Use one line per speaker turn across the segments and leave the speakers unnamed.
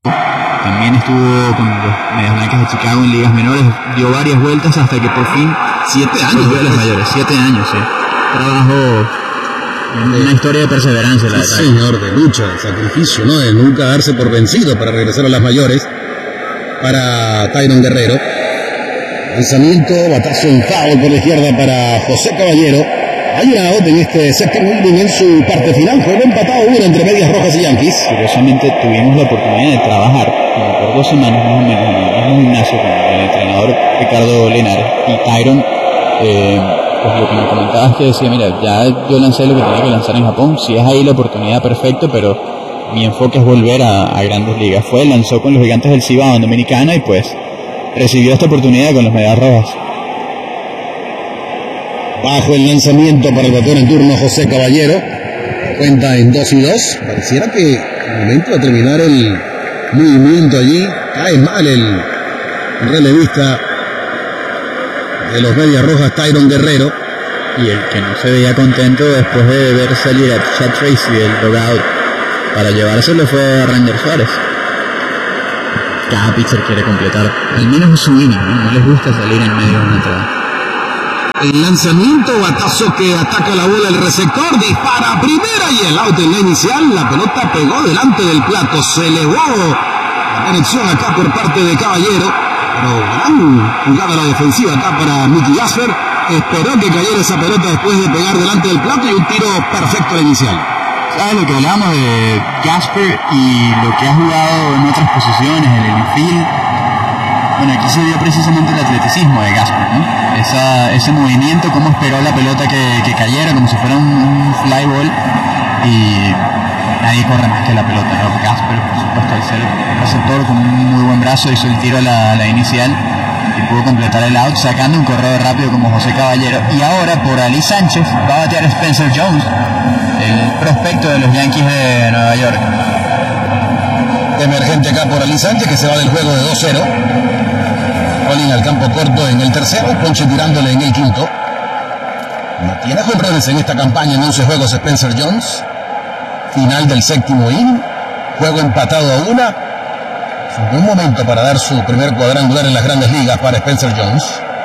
También estuvo con los Medias Blancas de Chicago en ligas menores, dio varias vueltas hasta que por fin
7 años
de las mayores, 7 años, sí. Trabajo, una historia de perseverancia, la
sí, señor, de lucha, de sacrificio, ¿no? De nunca darse por vencido para regresar a las mayores. Para Tayron Guerrero, lanzamiento, batazo en foul por la izquierda para José Caballero. Hay una out en este séptimo inning en su parte final. Juego empatado uno entre Medias Rojas y Yankees.
Curiosamente tuvimos la oportunidad de trabajar como por 2 semanas más o menos en el mismo gimnasio con el entrenador Ricardo Lenar y Tayron. Pues lo que me comentaba es que decía, mira, ya yo lancé lo que tenía que lanzar en Japón, si es ahí la oportunidad, perfecto, pero mi enfoque es volver a Grandes Ligas. Lanzó con los Gigantes del Cibao en Dominicana y pues recibió esta oportunidad con los Medias Rojas.
Bajo el lanzamiento para el bateador en turno José Caballero, cuenta en 2-2. Pareciera que al momento de terminar el movimiento allí cae mal el relevista de los Medias Rojas, Tayron Guerrero,
y el que no se veía contento después de ver salir a Chad Tracy del dugout para llevárselo fue a Ranger Suárez. Cada pitcher quiere completar al menos su inning, ¿no? No les gusta salir en medio de una entrada.
El lanzamiento, batazo que ataca la bola el receptor, dispara a primera y el out en la inicial. La pelota pegó delante del plato, se elevó la conexión acá por parte de Caballero, pero gran jugada a la defensiva acá para Mickey Gasper. Esperó que cayera esa pelota después de pegar delante del plato y un tiro perfecto a la inicial.
¿Sabes lo que hablábamos de Gasper y lo que ha jugado en otras posiciones, en el infield? Bueno, aquí se vio precisamente el atleticismo de Gasper, ¿no? Ese movimiento, cómo esperó la pelota que cayera, como si fuera un fly ball, y nadie corre más que la pelota, ¿no? Gasper, por supuesto, al ser receptor con un muy buen brazo, hizo el tiro a la inicial y pudo completar el out, sacando un corredor rápido como José Caballero. Y ahora, por Ali Sánchez, va a batear Spencer Jones, el prospecto de los Yankees de Nueva York.
Emergente acá por Ali Sánchez, que se va del juego de 2-0. Rolling al campo corto en el tercero, Ponche tirándole en el quinto. No tiene jonrones en esta campaña en 11 juegos Spencer Jones. Final del séptimo inning, juego empatado a 1. Un buen momento para dar su primer cuadrangular en las Grandes Ligas para Spencer Jones.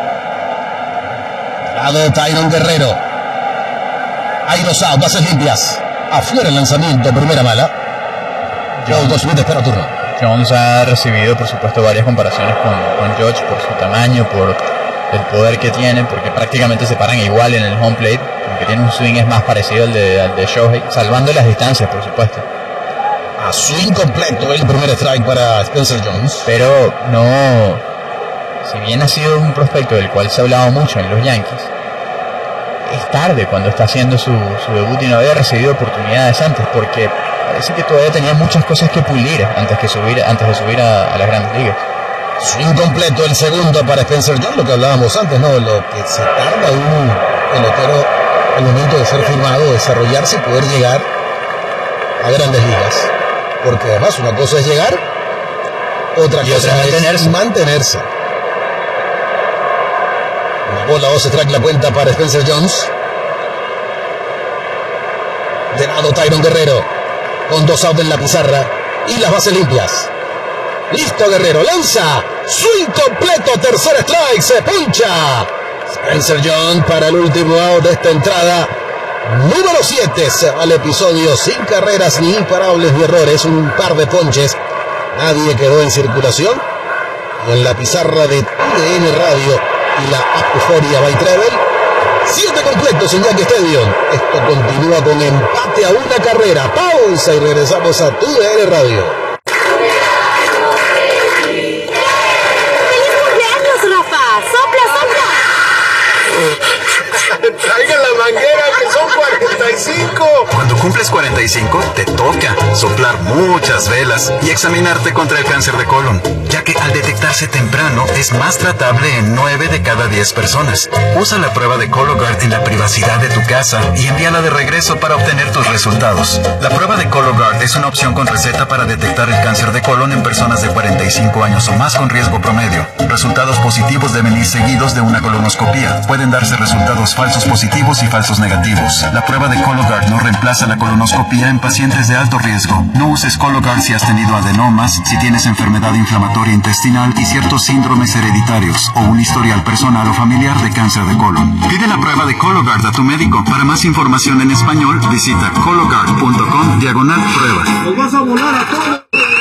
Lado Tayron Guerrero. Hay 2 out, bases limpias. Afuera el lanzamiento, primera mala. Joe Smith espera turno.
Jones ha recibido, por supuesto, varias comparaciones con George por su tamaño, por el poder que tiene, porque prácticamente se paran igual en el home plate, aunque tiene un swing es más parecido al de Shohei, salvando las distancias, por supuesto.
A swing completo el primer strike para Spencer Jones.
Pero no, si bien ha sido un prospecto del cual se ha hablado mucho en los Yankees, es tarde cuando está haciendo su debut y no había recibido oportunidades antes, porque parece que todavía tenía muchas cosas que pulir antes de subir a las Grandes Ligas.
Swing completo el segundo para Spencer Jones, lo que hablábamos antes, ¿no? Lo que se tarda un pelotero al momento de ser firmado, desarrollarse y poder llegar a Grandes Ligas. Porque además una cosa es llegar, otra cosa es mantenerse. Una bola, 2 strike la cuenta para Spencer Jones. De lado Tayron Guerrero, con 2 out en la pizarra y las bases limpias. Listo Guerrero, lanza, swing completo, tercer strike, se pincha. Spencer Jones para el último out de esta entrada. Número 7, se va al episodio sin carreras ni imparables ni errores, un par de ponches. Nadie quedó en circulación. Y en la pizarra de TUDN Radio y la App Euforia by Travel, 7 completos en Yankee Stadium. Esto continúa con empate a 1 carrera. Pausa y regresamos a TUDN Radio.
Traigan la manguera que son 45.
Cuando cumples 45, te toca soplar muchas velas y examinarte contra el cáncer de colon, ya que al detectarse temprano es más tratable en 9 de cada 10 personas. Usa la prueba de Cologuard en la privacidad de tu casa y envíala de regreso para obtener tus resultados. La prueba de Cologuard es una opción con receta para detectar el cáncer de colon en personas de 45 años o más con riesgo promedio. Resultados positivos deben ir seguidos de una colonoscopía. Pueden darse resultados falsos positivos y falsos negativos. La prueba de Cologuard No reemplaza la colonoscopia en pacientes de alto riesgo. No uses Cologuard si has tenido adenomas, si tienes enfermedad inflamatoria intestinal y ciertos síndromes hereditarios o un historial personal o familiar de cáncer de colon. Pide la prueba de Cologuard a tu médico. Para más información en español, visita cologuard.com/prueba.
¡Nos vas a volar a todos!